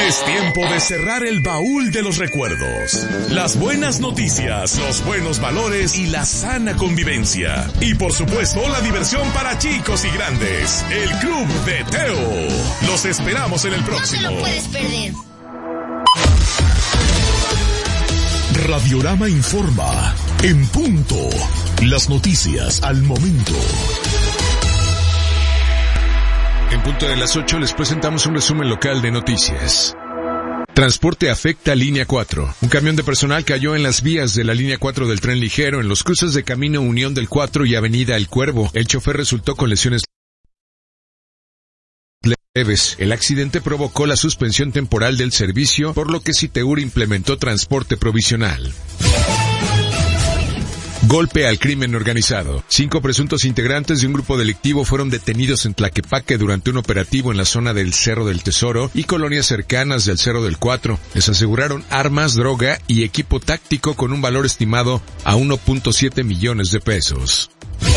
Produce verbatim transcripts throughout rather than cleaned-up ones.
Es tiempo de cerrar el baúl de los recuerdos. Las buenas noticias, los buenos valores y la sana convivencia. Y por supuesto, la diversión para chicos y grandes. El Club de Teo. Los esperamos en el próximo. No te lo puedes perder. Radiorama informa. En punto. Las noticias al momento. En punto de las ocho les presentamos un resumen local de noticias. Transporte afecta línea cuatro. Un camión de personal cayó en las vías de la línea cuatro del tren ligero en los cruces de Camino Unión del cuatro y Avenida El Cuervo. El chofer resultó con lesiones leves. El accidente provocó la suspensión temporal del servicio, por lo que Citeur implementó transporte provisional. Golpe al crimen organizado. Cinco presuntos integrantes de un grupo delictivo fueron detenidos en Tlaquepaque durante un operativo en la zona del Cerro del Tesoro y colonias cercanas del Cerro del Cuatro. Les aseguraron armas, droga y equipo táctico con un valor estimado a uno punto siete millones de pesos.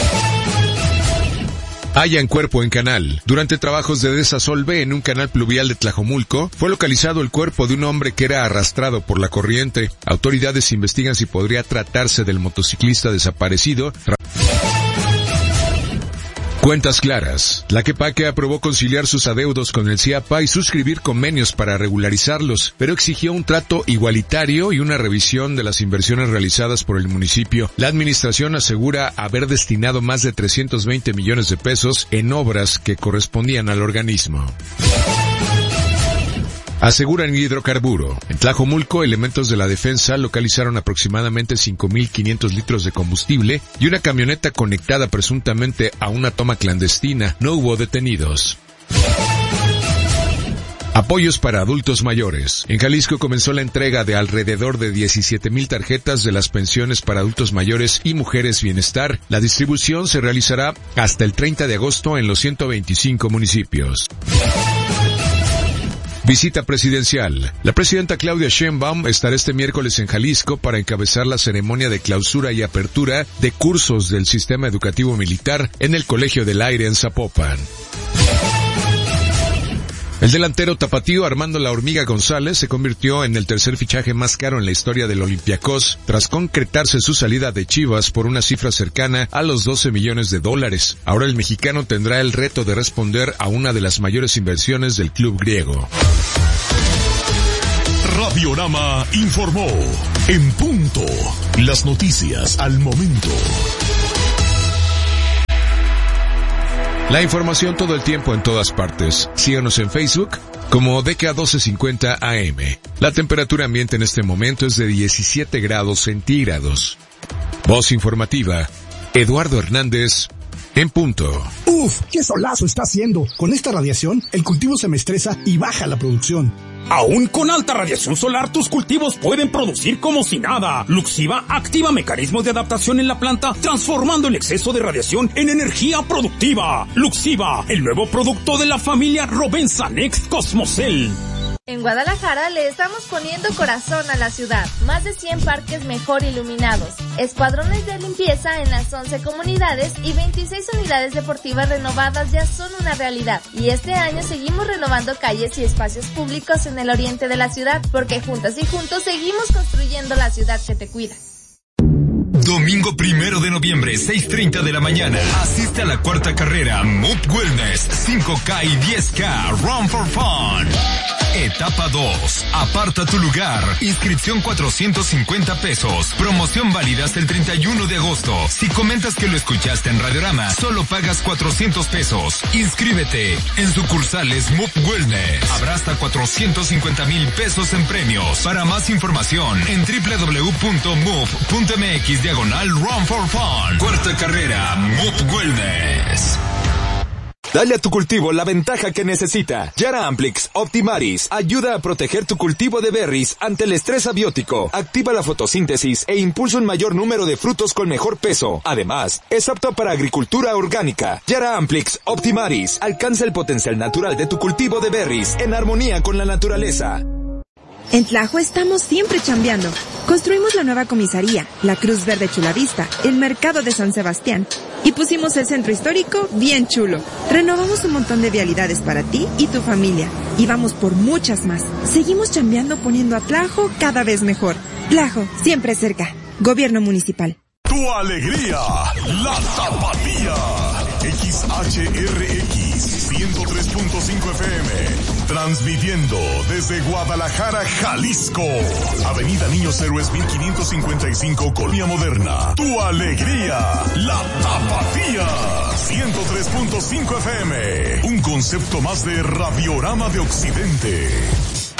Hallan cuerpo en canal. Durante trabajos de desasolve en un canal pluvial de Tlajomulco, fue localizado el cuerpo de un hombre que era arrastrado por la corriente. Autoridades investigan si podría tratarse del motociclista desaparecido. Cuentas claras. Tlaquepaque aprobó conciliar sus adeudos con el CIAPA y suscribir convenios para regularizarlos, pero exigió un trato igualitario y una revisión de las inversiones realizadas por el municipio. La administración asegura haber destinado más de trescientos veinte millones de pesos en obras que correspondían al organismo. Aseguran hidrocarburo. En Tlajomulco, elementos de la defensa localizaron aproximadamente cinco mil quinientos litros de combustible y una camioneta conectada presuntamente a una toma clandestina. No hubo detenidos. Apoyos para adultos mayores. En Jalisco comenzó la entrega de alrededor de diecisiete mil tarjetas de las pensiones para adultos mayores y mujeres bienestar. La distribución se realizará hasta el treinta de agosto en los ciento veinticinco municipios. Visita presidencial. La presidenta Claudia Sheinbaum estará este miércoles en Jalisco para encabezar la ceremonia de clausura y apertura de cursos del sistema educativo militar en el Colegio del Aire en Zapopan. El delantero tapatío Armando La Hormiga González se convirtió en el tercer fichaje más caro en la historia del Olympiacos, tras concretarse su salida de Chivas por una cifra cercana a los doce millones de dólares. Ahora el mexicano tendrá el reto de responder a una de las mayores inversiones del club griego. Radiorama informó. En punto. Las noticias al momento. La información todo el tiempo en todas partes. Síganos en Facebook como D K doce cincuenta A M. La temperatura ambiente en este momento es de diecisiete grados centígrados. Voz informativa, Eduardo Hernández, en punto. Uf, qué solazo está haciendo. Con esta radiación, el cultivo se me estresa y baja la producción. Aún con alta radiación solar, tus cultivos pueden producir como si nada. Luxiva activa mecanismos de adaptación en la planta, transformando el exceso de radiación en energía productiva. Luxiva, el nuevo producto de la familia Rovensa Next Cosmocel. En Guadalajara le estamos poniendo corazón a la ciudad. Más de cien parques mejor iluminados, escuadrones de limpieza en las once comunidades y veintiséis unidades deportivas renovadas ya son una realidad. Y este año seguimos renovando calles y espacios públicos en el oriente de la ciudad, porque juntas y juntos seguimos construyendo la ciudad que te cuida. Domingo primero de noviembre, seis treinta de la mañana. Asiste a la cuarta carrera Move Wellness cinco K y diez K Run for Fun. Etapa dos. Aparta tu lugar. Inscripción cuatrocientos cincuenta pesos. Promoción válida hasta el treinta y uno de agosto. Si comentas que lo escuchaste en Radiorama, solo pagas cuatrocientos pesos. Inscríbete en sucursales Move Wellness. Habrá hasta cuatrocientos cincuenta mil pesos en premios. Para más información, en doble u doble u doble u punto move punto m x diagonal Run for Fun. Cuarta carrera Move Wellness. Dale a tu cultivo la ventaja que necesita. Yara Amplix Optimaris ayuda a proteger tu cultivo de berries ante el estrés abiótico. Activa la fotosíntesis e impulsa un mayor número de frutos con mejor peso. Además, es apto para agricultura orgánica. Yara Amplix Optimaris alcanza el potencial natural de tu cultivo de berries en armonía con la naturaleza. En Tlajo estamos siempre chambeando. Construimos la nueva comisaría, la Cruz Verde Chulavista, el mercado de San Sebastián. Y pusimos el centro histórico bien chulo. Renovamos un montón de vialidades para ti y tu familia. Y vamos por muchas más. Seguimos chambeando poniendo a Tlajo cada vez mejor. Tlajo, siempre cerca. Gobierno municipal. Tu alegría, la Tapatía. X H R X ciento tres punto cinco F M. Transmitiendo desde Guadalajara, Jalisco. Avenida Niños Héroes mil quinientos cincuenta y cinco, Colonia Moderna. Tu alegría, la Tapatía. ciento tres punto cinco F M. Un concepto más de Radiorama de Occidente.